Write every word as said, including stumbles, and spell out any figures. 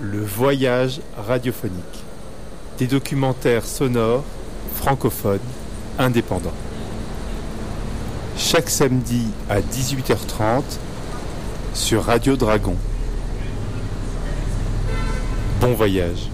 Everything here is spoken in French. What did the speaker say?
Le voyage radiophonique. Des documentaires sonores, francophones, indépendants. Chaque samedi à dix-huit heures trente sur Radio Dragon. Bon voyage.